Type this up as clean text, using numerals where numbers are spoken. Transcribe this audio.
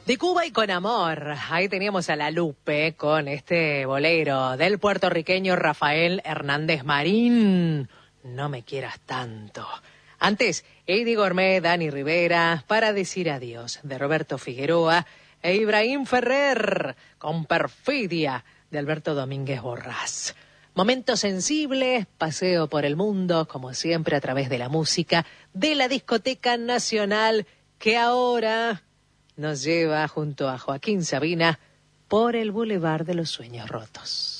De Cuba y con amor. Ahí teníamos a La Lupe con este bolero del puertorriqueño Rafael Hernández Marín. No me quieras tanto. Antes, Eddie Gourmet, Dani Rivera, Para decir adiós, de Roberto Figueroa e Ibrahim Ferrer, con Perfidia, de Alberto Domínguez Borrás. Momentos sensibles, paseo por el mundo, como siempre a través de la música, de la Discoteca Nacional, que ahora nos lleva junto a Joaquín Sabina por el Boulevard de los Sueños Rotos.